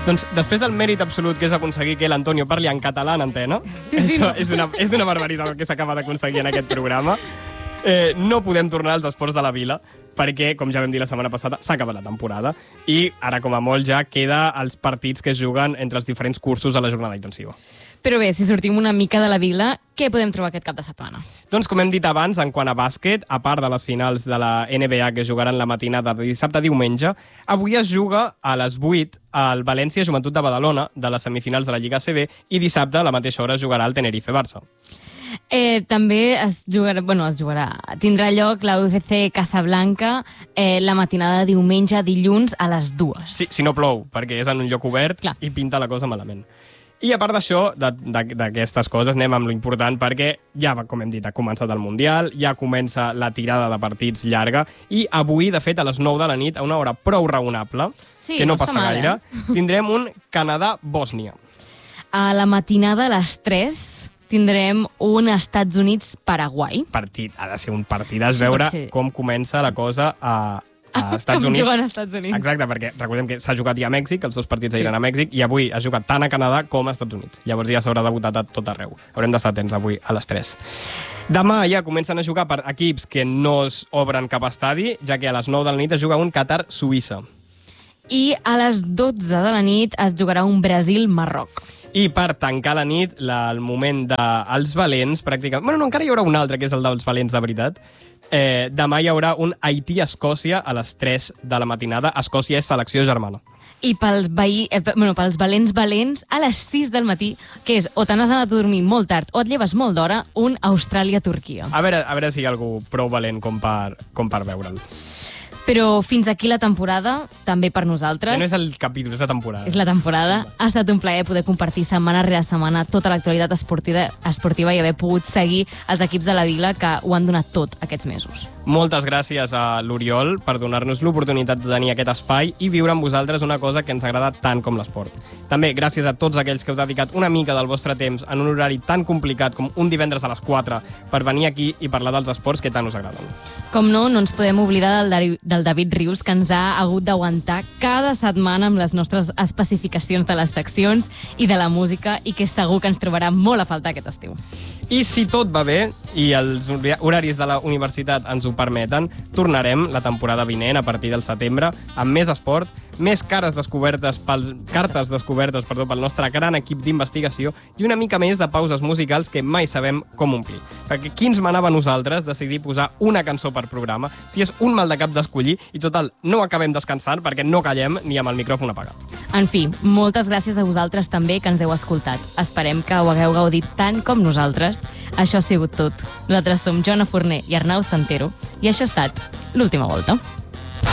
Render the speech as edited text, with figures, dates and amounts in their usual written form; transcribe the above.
Doncs després del mèrit absolut que és aconseguir que l'Antonio parli en català en antena, això és una barbaritat el que s'acaba d'aconseguir en aquest programa, no podem tornar als esports de la vila perquè, com ja vam dir la setmana passada, s'ha acabat la temporada i ara, com a molt, ja queda els partits que es juguen entre els diferents cursos a la jornada intensiva. Però bé, si sortim una mica de la vila, què podem trobar aquest cap de setmana? Doncs, com hem dit abans, en quant a bàsquet, a part de les finals de la NBA que jugaran la matinada de dissabte a diumenge, avui es juga a les 8 al València Joventut de Badalona, de les semifinals de la Lliga ACB, i dissabte a la mateixa hora jugarà el Tenerife-Barça. També es jugarà. Tindrà lloc la UFC Casablanca la matinada de diumenge, dilluns a les 2. Sí, si no plou, perquè és en un lloc obert. Clar. I pinta la cosa malament. I a part d'això, d'aquestes coses, anem amb lo important, perquè ja, com hem dit, ha començat el Mundial, ja comença la tirada de partits llarga, i avui, de fet, a les 9 de la nit, a una hora prou raonable, que no passa gaire, tindrem un Canadà-Bòsnia. A la matinada a les 3 tindrem un Estats Units-Paraguai. Ha de ser un partidàs, veure com comença la cosa a Estats Units. Com juguen als Estats Units. Exacte, perquè recordem que s'ha jugat ja a Mèxic, els dos partits iran a Mèxic, i avui ha jugat tant a Canadà com a Estats Units. Llavors ja s'haurà debutat a tot arreu. Haurem d'estar atents avui a les 3. Demà ja comencen a jugar per equips que no es obren cap estadi, ja que a les 9 de la nit es juga un Qatar-Suïssa. I a les 12 de la nit es jugarà un Brasil-Marroc. I per tancar la nit, el moment dels valents, pràcticament... Bueno, no, encara hi haurà un altre, que és el dels valents de veritat. Demà hi haurà un Haití-Escòcia a les 3 de la matinada. Escòcia és selecció germana. I pels valents a les 6 del matí, que és o te n'has anat a dormir molt tard o et lleves molt d'hora, un Austràlia-Turquia. A veure si hi ha algú prou valent com per veure'l. Però fins aquí la temporada, també per nosaltres. No és el capítol, és la temporada. És la temporada. Ha estat un plaer poder compartir setmana rere setmana tota l'actualitat esportiva i haver pogut seguir els equips de la Vila que ho han donat tot aquests mesos. Moltes gràcies a l'Oriol per donar-nos l'oportunitat de tenir aquest espai i viure amb vosaltres una cosa que ens agrada tant com l'esport. També gràcies a tots aquells que heu dedicat una mica del vostre temps en un horari tan complicat com un divendres a les 4 per venir aquí i parlar dels esports que tant us agraden. Com no ens podem oblidar del David Rius, que ens ha hagut d'aguantar cada setmana amb les nostres especificacions de les seccions i de la música, i que segur que ens trobarà molt a faltar aquest estiu. I si tot va bé i els horaris de la universitat ens ho permeten, tornarem la temporada vinent a partir del setembre amb més esport, més cartes descobertes pel nostre gran equip d'investigació i una mica més de pauses musicals que mai sabem com omplir. Perquè qui ens manava a nosaltres decidir posar una cançó per programa si és un mal de cap d'escollir i total no acabem descansant perquè no callem ni amb el micròfon apagat. En fi, moltes gràcies a vosaltres també que ens heu escoltat. Esperem que ho hagueu gaudit tant com nosaltres. Això ha sigut tot. Nosaltres som Joana Forner i Arnau Santero i això ha estat l'última volta.